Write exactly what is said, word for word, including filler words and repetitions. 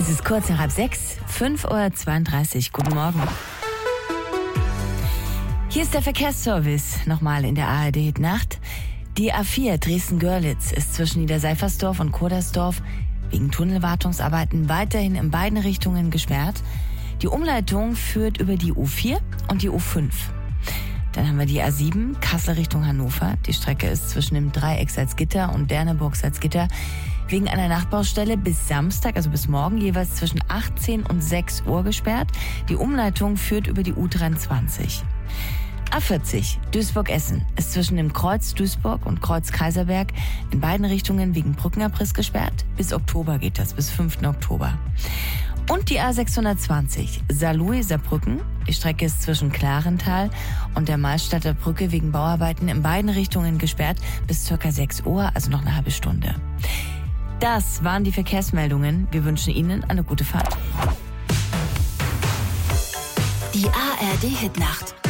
Es ist kurz nach halb sechs, fünf Uhr zweiunddreißig. Guten Morgen. Hier ist der Verkehrsservice, nochmal in der A R D-Nacht. Die A vier Dresden-Görlitz ist zwischen Niederseifersdorf und Kodersdorf wegen Tunnelwartungsarbeiten weiterhin in beiden Richtungen gesperrt. Die Umleitung führt über die U vier und die U fünf. Dann haben wir die A sieben, Kassel Richtung Hannover. Die Strecke ist zwischen dem Dreieck Salzgitter und Derneburg Salzgitter wegen einer Nachtbaustelle bis Samstag, also bis morgen, jeweils zwischen achtzehn und sechs Uhr gesperrt. Die Umleitung führt über die U dreiundzwanzig. A vierzig, Duisburg-Essen, ist zwischen dem Kreuz Duisburg und Kreuz Kaiserberg in beiden Richtungen wegen Brückenabriss gesperrt. Bis Oktober geht das, bis fünften Oktober. Und die A sechshundertzwanzig, Saarlouis-Saarbrücken. Die Strecke ist zwischen Klarental und der Mahlstadter Brücke wegen Bauarbeiten in beiden Richtungen gesperrt bis circa sechs Uhr, also noch eine halbe Stunde. Das waren die Verkehrsmeldungen. Wir wünschen Ihnen eine gute Fahrt. Die A R D-Hitnacht.